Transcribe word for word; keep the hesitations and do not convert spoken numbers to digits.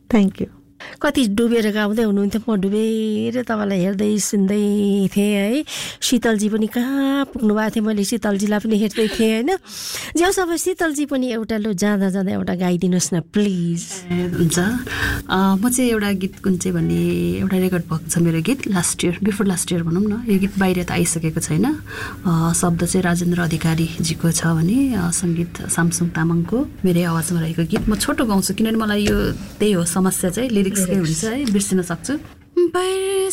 Thank you. कति डुबेर गाउँदै हुनुहुन्थ्यो, म डुबेर तपाईँलाई हेर्दै सुन्दै थिएँ है। शीतलजी पनि कहाँ पुग्नु भएको थियो, मैले शीतलजीलाई पनि हेर्दै थिएँ होइन। ज्याउ सबै शीतलजी पनि एउटा लो जाँदा जाँदा एउटा गाइदिनुहोस् न प्लिज। हुन्छ, म चाहिँ एउटा गीत कुन चाहिँ भन्ने एउटा रेकर्ड भएको छ मेरो गीत last year, before last year भनौँ न। यो गीत बाहिर त आइसकेको छैन। शब्द चाहिँ राजेन्द्र अधिकारीजीको छ भने सङ्गीत सामसुङ तामाङको मेरै आवाजमा रहेको गीत। म छोटो गाउँछु किनभने मलाई यो त्यही हो समस्या चाहिँ लिरिक्सकै हुन्छ है, बिर्सिन सक्छु।